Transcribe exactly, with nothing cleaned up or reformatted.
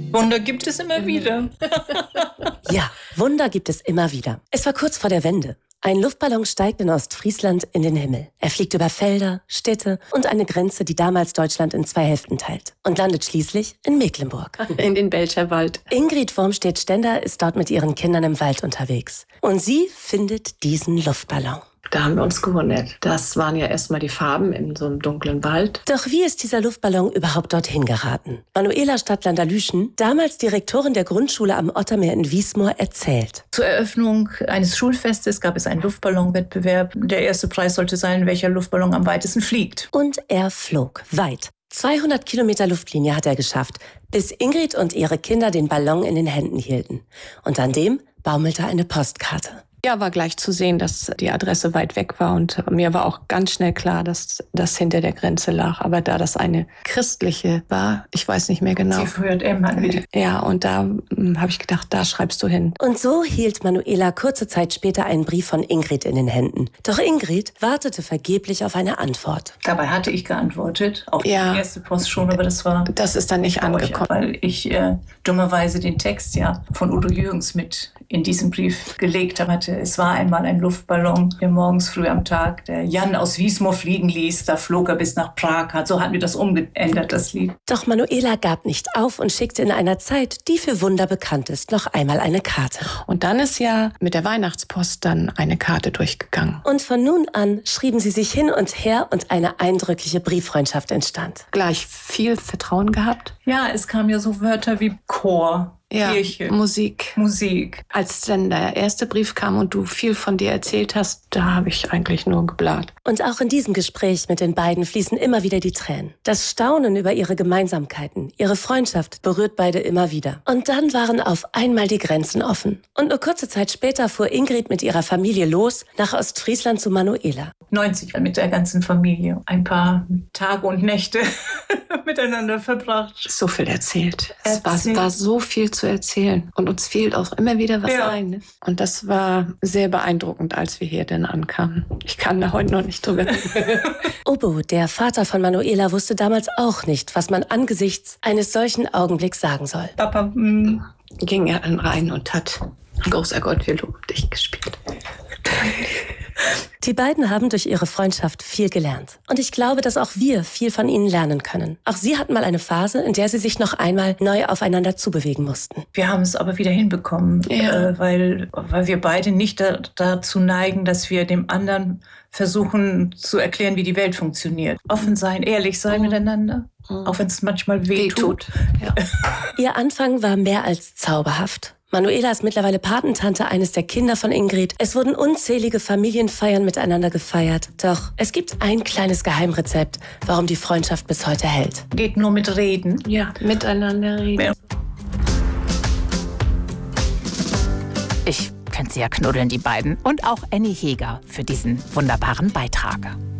Wunder gibt es immer wieder. Ja, Wunder gibt es immer wieder. Es war kurz vor der Wende. Ein Luftballon steigt in Ostfriesland in den Himmel. Er fliegt über Felder, Städte und eine Grenze, die damals Deutschland in zwei Hälften teilt. Und landet schließlich in Mecklenburg. In den Belcher Wald. Ingrid Wormstedt-Stender ist dort mit ihren Kindern im Wald unterwegs. Und sie findet diesen Luftballon. Da haben wir uns gewundert. Das waren ja erstmal die Farben in so einem dunklen Wald. Doch wie ist dieser Luftballon überhaupt dorthin geraten? Manuela Stadtlander-Lüschen, damals Direktorin der Grundschule am Ottermeer in Wiesmoor, erzählt. Zur Eröffnung eines Schulfestes gab es einen Luftballonwettbewerb. Der erste Preis sollte sein, welcher Luftballon am weitesten fliegt. Und er flog weit. zweihundert Kilometer Luftlinie hat er geschafft, bis Ingrid und ihre Kinder den Ballon in den Händen hielten. Und an dem baumelte eine Postkarte. Ja, war gleich zu sehen, dass die Adresse weit weg war. Und mir war auch ganz schnell klar, dass das hinter der Grenze lag. Aber da das eine christliche war, ich weiß nicht mehr genau. C V J M hatten wir. Ja, und da hm, habe ich gedacht, da schreibst du hin. Und so hielt Manuela kurze Zeit später einen Brief von Ingrid in den Händen. Doch Ingrid wartete vergeblich auf eine Antwort. Dabei hatte ich geantwortet, auf Ja. die erste Post schon, aber das war... Das ist dann nicht angekommen. Weil ich äh, dummerweise den Text ja von Udo Jürgens mit in diesen Brief gelegt hatte. Es war einmal ein Luftballon, der morgens früh am Tag der Jan aus Wiesmoor fliegen ließ. Da flog er bis nach Prag. So hatten wir das umgeändert, das Lied. Doch Manuela gab nicht auf und schickte in einer Zeit, die für Wunder bekannt ist, noch einmal eine Karte. Und dann ist ja mit der Weihnachtspost dann eine Karte durchgegangen. Und von nun an schrieben sie sich hin und her und eine eindrückliche Brieffreundschaft entstand. Gleich viel Vertrauen gehabt. Ja, es kamen ja so Wörter wie Chor, Ja, Kirche, Musik. Musik. Als dann der erste Brief kam und du viel von dir erzählt hast, da habe ich eigentlich nur gebläht. Und auch in diesem Gespräch mit den beiden fließen immer wieder die Tränen. Das Staunen über ihre Gemeinsamkeiten, ihre Freundschaft berührt beide immer wieder. Und dann waren auf einmal die Grenzen offen. Und nur kurze Zeit später fuhr Ingrid mit ihrer Familie los nach Ostfriesland zu Manuela. neunzig mit der ganzen Familie. Ein paar Tage und Nächte miteinander verbracht. So viel erzählt. Es war, Erzählt. war so viel zu erzählen. Und uns fiel auch immer wieder was Ja. ein. Ne? Und das war sehr beeindruckend, als wir hier dann ankamen. Ich kann da heute noch nicht drüber reden. Obo, der Vater von Manuela, wusste damals auch nicht, was man angesichts eines solchen Augenblicks sagen soll. Papa, mh, Ging er dann rein und hat Großer Gott, wir loben dich gespielt. Die beiden haben durch ihre Freundschaft viel gelernt. Und ich glaube, dass auch wir viel von ihnen lernen können. Auch sie hatten mal eine Phase, in der sie sich noch einmal neu aufeinander zubewegen mussten. wir haben es aber wieder hinbekommen, Ja. äh, weil, weil wir beide nicht da, dazu neigen, dass wir dem anderen versuchen zu erklären, wie die Welt funktioniert. Offen sein, ehrlich sein miteinander, auch wenn es manchmal weh tut. Ja. Ihr Anfang war mehr als zauberhaft. Manuela ist mittlerweile Patentante eines der Kinder von Ingrid. Es wurden unzählige Familienfeiern miteinander gefeiert. Doch es gibt ein kleines Geheimrezept, warum die Freundschaft bis heute hält. Geht nur mit Reden. Ja, miteinander reden. Ja. Ich könnte sie ja knuddeln, die beiden. Und auch Annie Heger für diesen wunderbaren Beitrag.